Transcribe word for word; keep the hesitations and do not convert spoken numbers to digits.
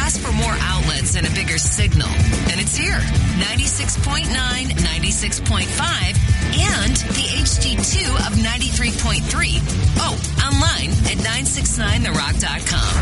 ask for more outlets and a bigger signal. And it's here. ninety-six point nine, ninety-six point five, and the H D two of ninety-three point three. Oh, online at nine six nine the rock dot com.